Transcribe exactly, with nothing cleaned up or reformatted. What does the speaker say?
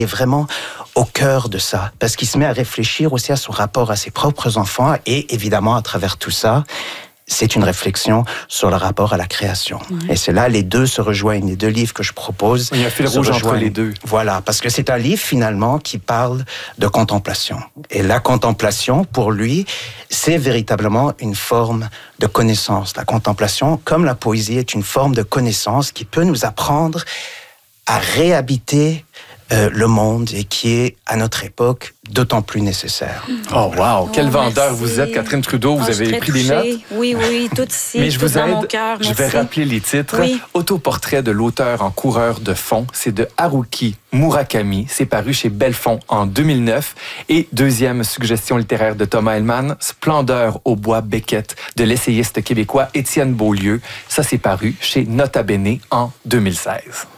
est vraiment au cœur de ça, parce qu'il se met à réfléchir aussi à son rapport à ses propres enfants et évidemment à travers tout ça, c'est une réflexion sur le rapport à la création. Ouais. Et c'est là, les deux se rejoignent, les deux livres que je propose. Il y a un fil rouge entre les deux. Voilà, parce que c'est un livre finalement qui parle de contemplation. Et la contemplation, pour lui, c'est véritablement une forme de connaissance. La contemplation, comme la poésie, est une forme de connaissance qui peut nous apprendre à réhabiter Euh, le monde et qui est, à notre époque, d'autant plus nécessaire. Oh, wow! Quel oh, vendeur merci. vous êtes, Catherine Trudeau. Vous oh, avez pris touchée. des notes? Oui, oui, tout ici, Mais je tout vous dans aide. mon cœur. Je vais rappeler les titres. Oui. Autoportrait de l'auteur en coureur de fond, c'est de Haruki Murakami. C'est paru chez Belfond en deux mille neuf. Et deuxième suggestion littéraire de Thomas Hellman, Splendeur au bois Beckett de l'essayiste québécois Étienne Beaulieu. Ça, c'est paru chez Nota Bene en deux mille seize.